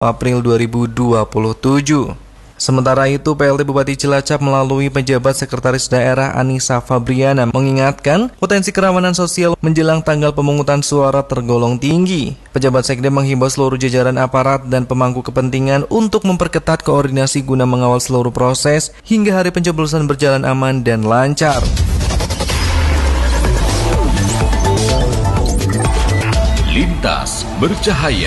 April 2027. Sementara itu, PLT Bupati Cilacap melalui pejabat Sekretaris Daerah Anissa Fabriana mengingatkan potensi kerawanan sosial menjelang tanggal pemungutan suara tergolong tinggi. Pejabat Sekda menghimbau seluruh jajaran aparat dan pemangku kepentingan untuk memperketat koordinasi guna mengawal seluruh proses hingga hari pencoblosan berjalan aman dan lancar. Lintas Bercahaya.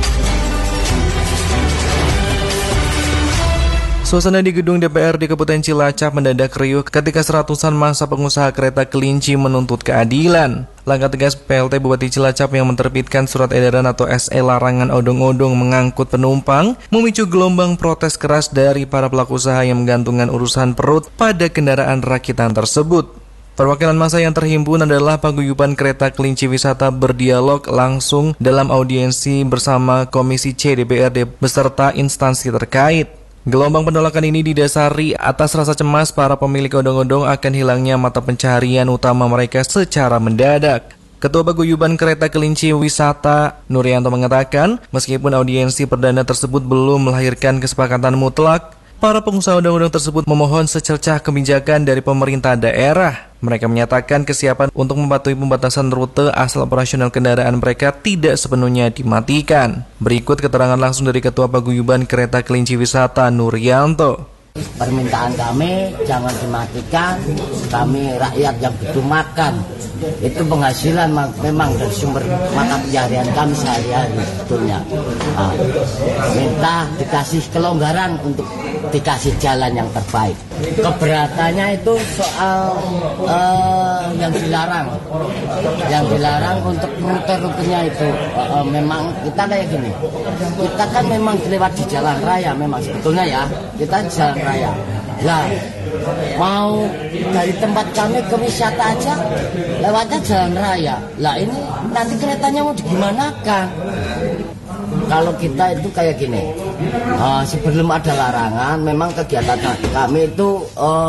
Suasana di gedung DPR di Kabupaten Cilacap mendadak riuh ketika seratusan massa pengusaha kereta kelinci menuntut keadilan. Langkah tegas PLT Bupati Cilacap yang menerbitkan surat edaran atau SE larangan odong-odong mengangkut penumpang memicu gelombang protes keras dari para pelaku usaha yang menggantungkan urusan perut pada kendaraan rakitan tersebut. Perwakilan massa yang terhimpun adalah Paguyuban Kereta Kelinci Wisata berdialog langsung dalam audiensi bersama Komisi C DPRD beserta instansi terkait. Gelombang penolakan ini didasari atas rasa cemas para pemilik odong-odong akan hilangnya mata pencaharian utama mereka secara mendadak. Ketua Paguyuban Kereta Kelinci Wisata, Nuryanto, mengatakan, meskipun audiensi perdana tersebut belum melahirkan kesepakatan mutlak, para pengusaha odong-odong tersebut memohon secercah kebijakan dari pemerintah daerah. Mereka menyatakan kesiapan untuk mematuhi pembatasan rute asal operasional kendaraan mereka tidak sepenuhnya dimatikan. Berikut keterangan langsung dari Ketua Paguyuban Kereta Kelinci Wisata, Nuryanto. Permintaan kami jangan dimatikan, kami rakyat yang butuh makan. Itu penghasilan memang dari sumber mata pencaharian kami sehari-hari sebetulnya. Minta dikasih kelonggaran untuk dikasih jalan yang terbaik. Keberatannya itu soal yang dilarang untuk rute-rutenya itu. Memang kita kayak gini, kita kan memang lewat di jalan raya, memang sebetulnya ya kita di jalan raya. Lah, mau dari tempat kami ke wisata aja lewatnya jalan raya. Lah ini nanti keretanya mau digimanakan? Kalau kita itu kayak gini, sebelum ada larangan, memang kegiatan kami itu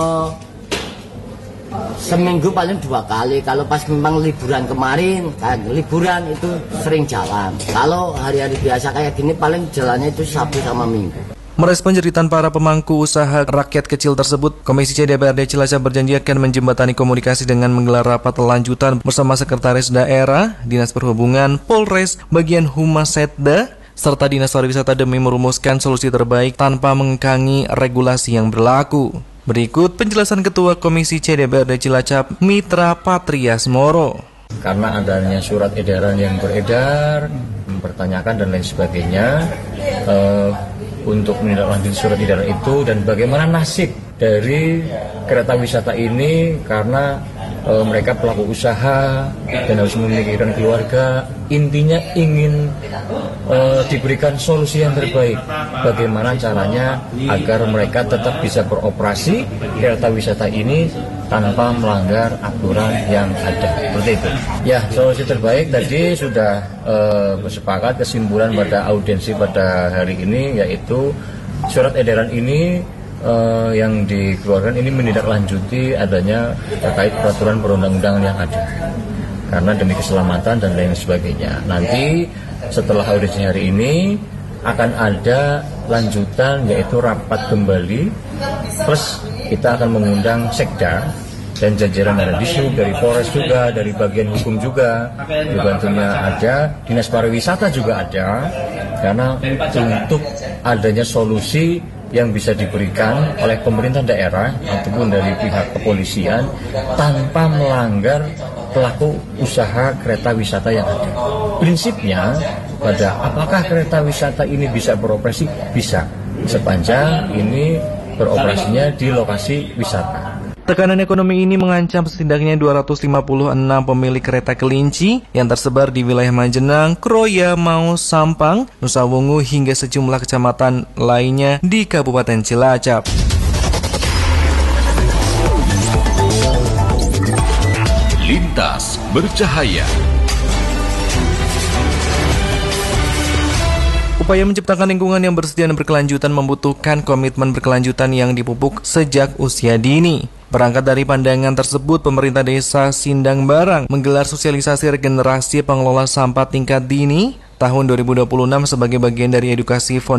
seminggu paling 2 kali. Kalau pas memang liburan kemarin, liburan itu sering jalan. Kalau hari-hari biasa kayak gini paling jalannya itu Sabtu sama Minggu. Merespon jeritan para pemangku usaha rakyat kecil tersebut, Komisi C DPRD Cilacap berjanji akan menjembatani komunikasi dengan menggelar rapat lanjutan bersama Sekretaris Daerah, Dinas Perhubungan, Polres, bagian Humas Setda, serta Dinas Pariwisata demi merumuskan solusi terbaik tanpa mengengkangi regulasi yang berlaku. Berikut penjelasan Ketua Komisi C DPRD Cilacap, Mitra Patriasmoro. Karena adanya surat edaran yang beredar, mempertanyakan dan lain sebagainya, untuk menindaklanjuti surat edaran itu dan bagaimana nasib dari kereta wisata ini karena mereka pelaku usaha dan harus memikirkan keluarga. Intinya ingin diberikan solusi yang terbaik. Bagaimana caranya agar mereka tetap bisa beroperasi kereta wisata ini tanpa melanggar aturan yang ada. Seperti itu. Ya, solusi terbaik tadi sudah bersepakat kesimpulan pada audiensi pada hari ini, yaitu surat edaran ini yang dikeluarkan ini menindaklanjuti adanya terkait peraturan perundang-undangan yang ada. Karena demi keselamatan dan lain sebagainya. Nanti setelah audisi hari ini akan ada lanjutan, yaitu rapat kembali, plus kita akan mengundang Sekda dan jajaran dari Dishub, dari Polres juga, dari bagian hukum juga, dibantunya ada, Dinas Pariwisata juga ada, karena untuk adanya solusi yang bisa diberikan oleh pemerintah daerah ataupun dari pihak kepolisian tanpa melanggar pelaku usaha kereta wisata yang ada. Prinsipnya pada apakah kereta wisata ini bisa beroperasi? Bisa, sepanjang ini beroperasinya di lokasi wisata. Tekanan ekonomi ini mengancam setidaknya 256 pemilik kereta kelinci yang tersebar di wilayah Majenang, Kroya, Maus, Sampang, Nusa Wungu hingga sejumlah kecamatan lainnya di Kabupaten Cilacap. Lintas Bercahaya. Upaya menciptakan lingkungan yang bersih dan berkelanjutan membutuhkan komitmen berkelanjutan yang dipupuk sejak usia dini. Berangkat dari pandangan tersebut, pemerintah desa Sindang Barang menggelar sosialisasi regenerasi pengelola sampah tingkat dini tahun 2026 sebagai bagian dari edukasi